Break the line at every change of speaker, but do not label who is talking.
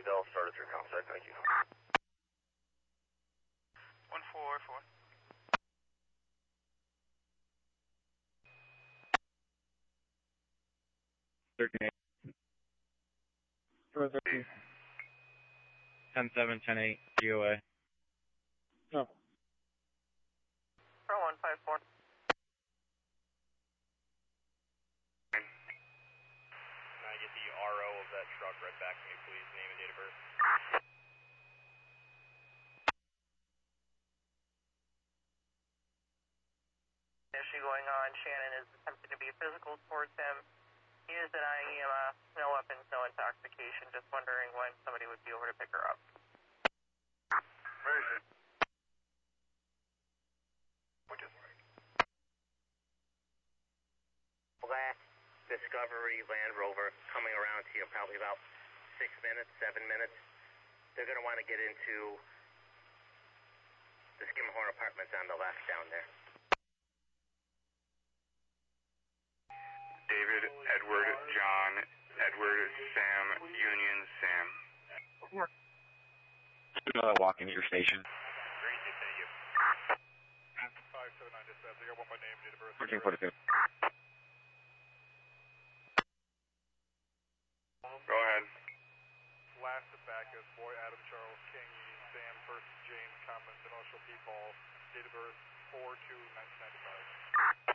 They'll start it through ComSec. Thank you.
144.
13-8.
13.
10-7, 10-8, DOA.
No.
154.
Can I get the RO of that truck right back to me, please? Name and date of birth.
Issue going on. Shannon is attempting to be physical towards him. He is denying EMS, no weapons, no intoxication. Just wondering when somebody would be over to pick her up.
Where is it? Black Discovery Land Rover coming around to you in probably about 6 minutes, 7 minutes. They're going to want to get into the Skimhorn Apartments on the left down there.
David, Edward, John, Edward, Sam, Union, Sam.
Walking to your station.
Great to see you.
579 dispatch, I got one by name, date of birth.
1442.
Go ahead.
Last and back is Boy Adam Charles King, Union Sam, first James Common, Initial P. Paul, date of birth 4/2/1995.